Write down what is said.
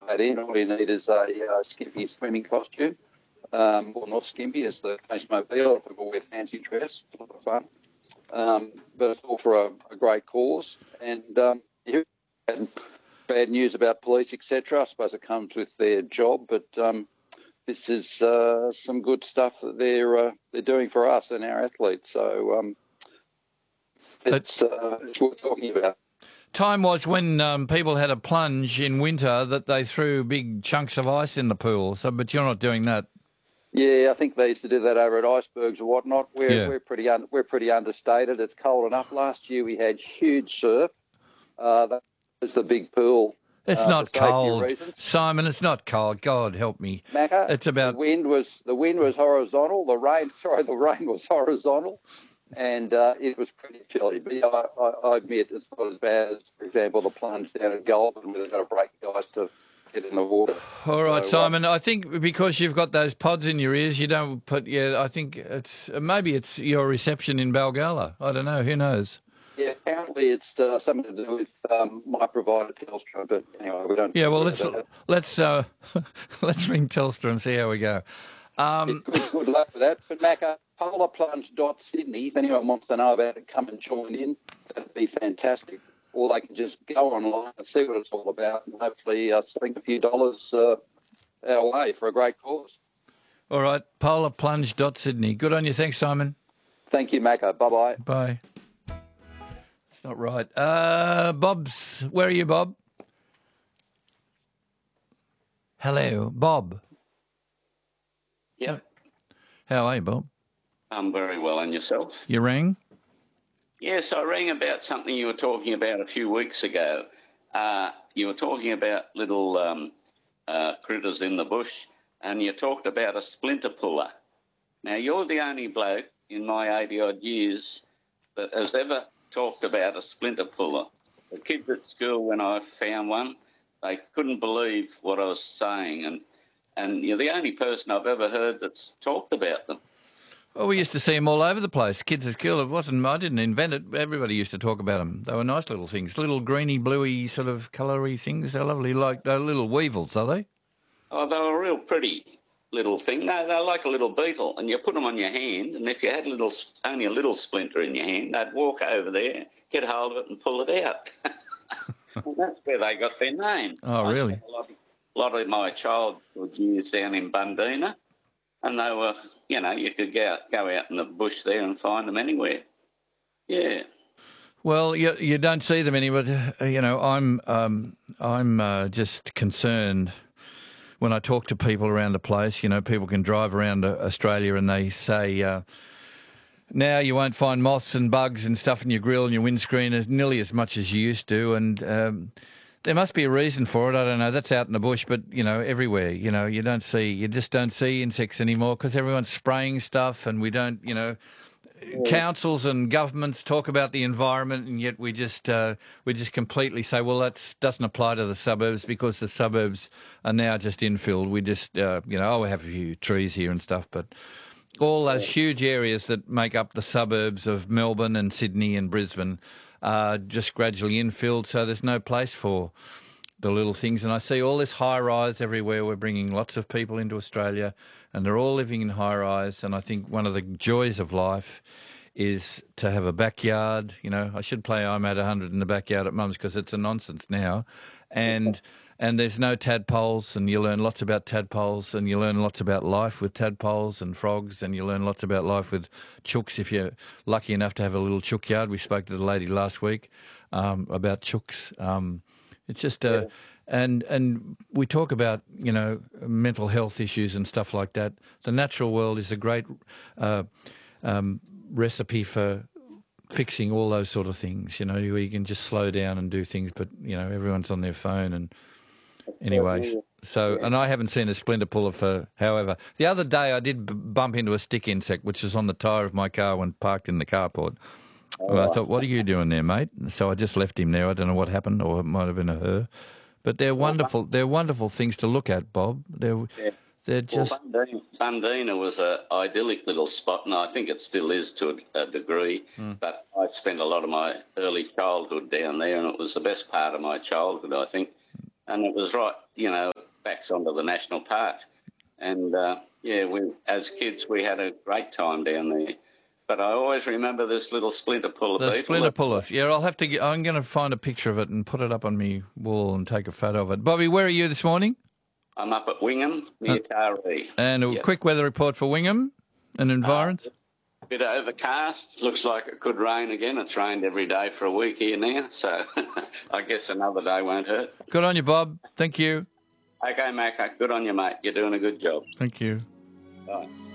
that in. All you need is a skimpy swimming costume. Well, not skimpy, as the case may be. A lot of people wear fancy dress. It's a lot of fun. But it's all for a great cause. And you had bad news about police, etc. I suppose it comes with their job, but this is some good stuff that they're doing for us and our athletes. So it's worth talking about. Time was when people had a plunge in winter that they threw big chunks of ice in the pool. So, but you're not doing that. Yeah, I think they used to do that over at icebergs or whatnot. We're pretty understated. It's cold enough. Last year we had huge surf. That was the big pool. It's not cold, reasons. Simon. It's not cold. God help me. Macca, it's about the wind was horizontal. The rain was horizontal, and it was pretty chilly. But yeah, I admit it's not as bad as, for example, the plunge down at Goulburn where they've got to break the ice to get in the water. All right, so, Simon. I think because you've got those pods in your ears, you don't put. Yeah, I think maybe it's your reception in Balgala. I don't know. Who knows? Yeah, apparently it's something to do with my provider Telstra, but anyway, we don't. Yeah, well, let's ring Telstra and see how we go. Good luck with that. But Macca, polarplunge.sydney, if anyone wants to know about it, come and join in. That'd be fantastic. Or they can just go online and see what it's all about, and hopefully sling a few dollars our way for a great cause. All right, polarplunge.sydney. Good on you. Thanks, Simon. Thank you, Macca. Bye-bye. Bye. Not right. Bob's, where are you, Bob? Hello, Bob. Yeah. How are you, Bob? I'm very well, and yourself? You rang? Yes, I rang about something you were talking about a few weeks ago. You were talking about little critters in the bush, and you talked about a splinter puller. Now, you're the only bloke in my 80-odd years that has ever talked about a splinter puller. The kids at school, when I found one, they couldn't believe what I was saying, and you're the only person I've ever heard that's talked about them. Well, we used to see them all over the place. Kids at school, I didn't invent it. Everybody used to talk about them. They were nice little things, little greeny, bluey sort of coloury things. They're lovely, they're little weevils, are they? Oh, they were real pretty little thing. They're like a little beetle, and you put them on your hand, and if you had only a little splinter in your hand, they'd walk over there, get hold of it and pull it out. And that's where they got their name. Oh, really? I spent a lot of my childhood years down in Bundeena, and they were, you could go out in the bush there and find them anywhere. Yeah. Well, you don't see them anywhere. I'm just concerned when I talk to people around the place. People can drive around Australia and they say, now you won't find moths and bugs and stuff in your grill and your windscreen as nearly as much as you used to. And there must be a reason for it. I don't know. That's out in the bush, but, everywhere, you just don't see insects anymore because everyone's spraying stuff and we don't, councils and governments talk about the environment, and yet we just completely say, well, that doesn't apply to the suburbs because the suburbs are now just infilled. We just, we have a few trees here and stuff, but all those huge areas that make up the suburbs of Melbourne and Sydney and Brisbane are just gradually infilled, so there's no place for the little things. And I see all this high-rise everywhere. We're bringing lots of people into Australia, and they're all living in high-rise. And I think one of the joys of life is to have a backyard. I should play I'm at 100 in the backyard at Mum's because it's a nonsense now. And there's no tadpoles, and you learn lots about tadpoles, and you learn lots about life with tadpoles and frogs, and you learn lots about life with chooks if you're lucky enough to have a little chook yard. We spoke to the lady last week about chooks. It's just and we talk about mental health issues and stuff like that. The natural world is a great recipe for fixing all those sort of things. Where you can just slow down and do things, but everyone's on their phone and anyway. So, and I haven't seen a splinter puller for. However, the other day I did bump into a stick insect, which was on the tyre of my car when parked in the carport. Well, I thought, what are you doing there, mate? So I just left him there. I don't know what happened, or it might have been a her. But they're wonderful. They're wonderful things to look at, Bob. They're just. Well, Bundeena was an idyllic little spot, and I think it still is to a degree. But I spent a lot of my early childhood down there, and it was the best part of my childhood, I think. And it was right, backs onto the national park. And, as kids, we had a great time down there. But I always remember this little splinter puller beetle. The splinter pullers. Yeah, I'm going to find a picture of it and put it up on my wall and take a photo of it. Bobby, where are you this morning? I'm up at Wingham, near Taree. And a quick weather report for Wingham and environs? A bit overcast. Looks like it could rain again. It's rained every day for a week here now, so I guess another day won't hurt. Good on you, Bob. Thank you. Okay, Macca. Good on you, mate. You're doing a good job. Thank you. Bye.